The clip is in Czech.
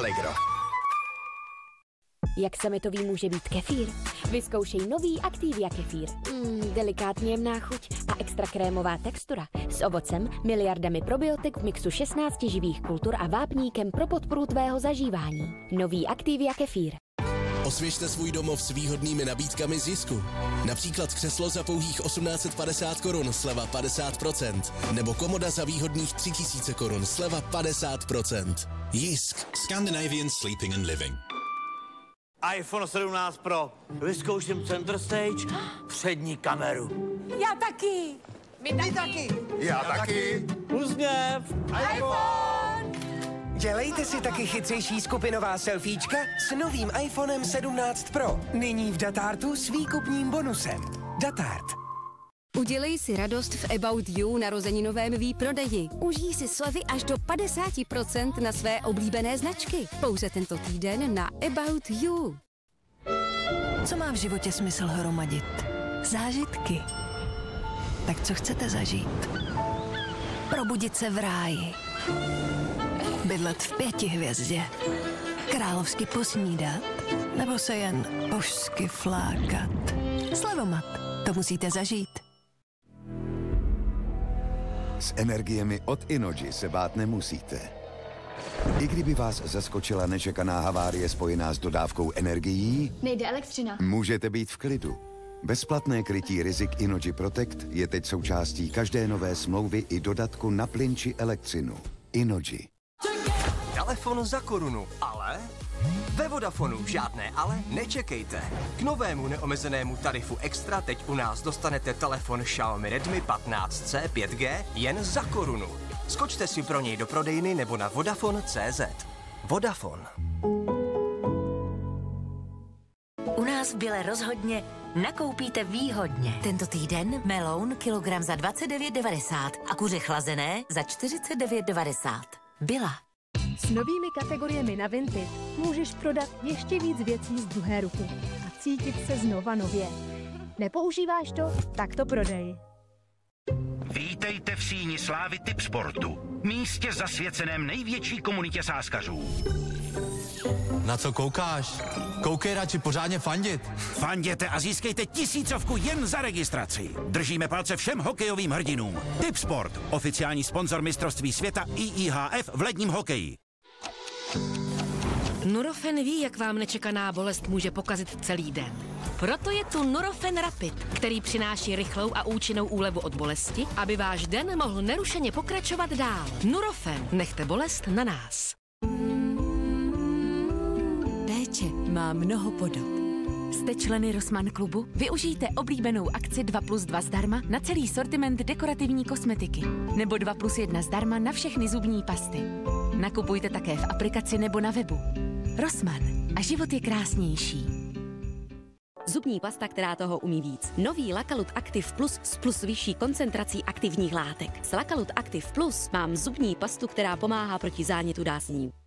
Allegro. Jak sametový může být kefír? Vyzkoušej nový Activia kefír. Delikátně jemná chuť a extra krémová textura. S ovocem, miliardami probiotik v mixu 16 živých kultur a vápníkem pro podporu tvého zažívání. Nový Activia kefír. Osvěžte svůj domov s výhodnými nabídkami z Jisku. Například křeslo za pouhých 1850 korun, sleva 50%. Nebo komoda za výhodných 3000 korun, sleva 50%. Jisk. Scandinavian Sleeping and Living. iPhone 17 Pro. Vyzkouším center stage, přední kameru. Já taky. My taky. Já taky. Úsměv. iPhone! Dělejte si taky chytřejší skupinová selfiečka s novým iPhonem 17 Pro. Nyní v Datartu s výkupním bonusem. Datart. Udělej si radost v About You narozeninovém výprodeji. Užij si slevy až do 50% na své oblíbené značky. Pouze tento týden na About You. Co má v životě smysl hromadit? Zážitky. Tak co chcete zažít? Probudit se v ráji. Bydlet v 5 hvězdě. Královsky posnídat. Nebo se jen božsky flákat. Slevomat. To musíte zažít. S energiemi od Innogy se bát nemusíte. I kdyby vás zaskočila nečekaná havárie spojená s dodávkou energií, nejde elektřina. Můžete být v klidu. Bezplatné krytí rizik Innogy Protect je teď součástí každé nové smlouvy i dodatku na plyn či elektřinu. Innogy. Telefon za korunu, ale... Ve Vodafonu žádné ale nečekejte. K novému neomezenému tarifu Extra teď u nás dostanete telefon Xiaomi Redmi 15C 5G jen za korunu. Skočte si pro něj do prodejny nebo na Vodafone.cz. Vodafone. U nás v Bile rozhodně nakoupíte výhodně. Tento týden meloun kilogram za 29,90 a kuře chlazené za 49,90. Byla. S novými kategoriemi na Vinted můžeš prodat ještě víc věcí z druhé ruky a cítit se znova nově. Nepoužíváš to? Tak to prodej. Vítejte v síni slávy Tipsportu, místě zasvěceném největší komunitě sázkařů. Na co koukáš? Koukej radši pořádně fandit. Fanděte a získejte 1000 jen za registraci. Držíme palce všem hokejovým hrdinům. Tipsport, oficiální sponzor mistrovství světa IIHF v ledním hokeji. Nurofen ví, jak vám nečekaná bolest může pokazit celý den. Proto je tu Nurofen Rapid, který přináší rychlou a účinnou úlevu od bolesti, aby váš den mohl nerušeně pokračovat dál. Nurofen, nechte bolest na nás. Péče má mnoho podob. Jste členy Rossmann klubu? Využijte oblíbenou akci 2+2 zdarma na celý sortiment dekorativní kosmetiky. Nebo 2+1 zdarma na všechny zubní pasty. Nakupujte také v aplikaci nebo na webu. Rossmann. A život je krásnější. Zubní pasta, která toho umí víc. Nový Lakalut Active Plus s plus vyšší koncentrací aktivních látek. S Lakalut Active Plus mám zubní pastu, která pomáhá proti zánětu dásní.